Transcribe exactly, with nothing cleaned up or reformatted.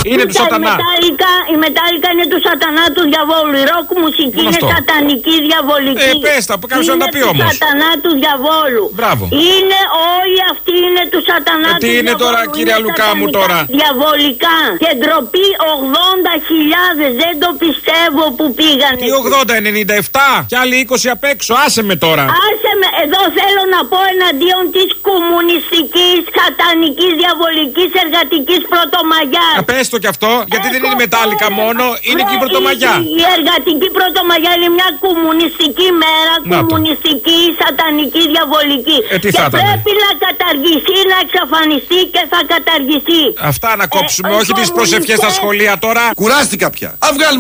Είναι του σατανά. Η μετάλλικα είναι του σατανά του διαβόλου. Η ροκ μουσική είναι σατανική διαβολική. Ε, πες τα, κάποιος να τα πει όμως. Είναι του σατανά του διαβόλου. Μπράβο. Είναι όλοι αυτοί είναι του σατανά ε, του τι διαβόλου. Τι είναι τώρα, κυρία Λουκά μου τώρα. Διαβολικά. Και ντροπή ογδόντα χιλιάδες. Δεν το πιστεύω που πήγανε. Τι ογδόντα, ενενήντα επτά. Κι άλλοι είκοσι απ' έξω. Άσε με τώρα. Άσε με. Εδώ θέλω να πω εναντίον της κομμουνιστικής, σατανικής, διαβολικής, εργατικής πρωτομαγιάς. Α, πες το κι αυτό, γιατί Έχω δεν είναι μετάλλικα μόνο, είναι και η πρωτομαγιά. Η, η εργατική πρωτομαγιά είναι μια κομμουνιστική μέρα, να κομμουνιστική, το. σατανική, διαβολική. Ε, τι και θα πρέπει να καταργηθεί, να εξαφανιστεί και θα καταργηθεί. Αυτά να κόψουμε, ε, όχι τις προσευχές στα σχολεία τώρα. Κουράστηκα πια.